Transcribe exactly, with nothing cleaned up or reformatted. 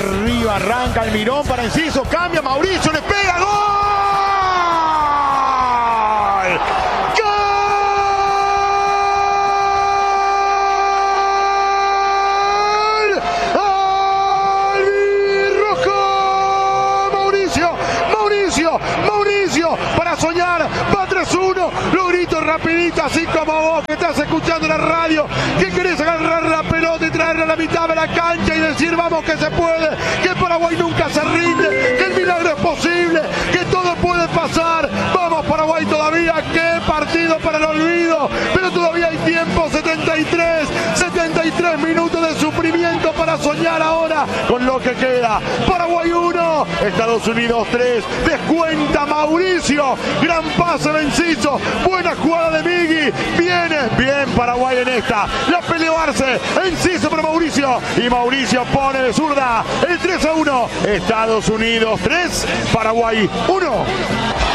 arriba, arranca el mirón para Enciso, cambia Mauricio, le pega, ¡gol! Mauricio para soñar, va tres uno, lo grito rapidito, así como vos que estás escuchando la radio, que querés agarrar la pelota y traerla a la mitad de la cancha y decir vamos que se puede, que Paraguay nunca se rinde, que el milagro es posible, que todo puede pasar, vamos Paraguay todavía, qué partido para el olvido, pero todavía hay tiempo, setenta y tres, setenta y tres minutos de sufrimiento para soñar ahora con lo que queda. Paraguay uno, Estados Unidos tres, descuenta Mauricio, gran pase de Enciso, buena jugada de Migui, viene bien Paraguay en esta, la peleó Arce, Enciso para Mauricio y Mauricio pone de zurda el tres a uno, Estados Unidos tres, Paraguay uno.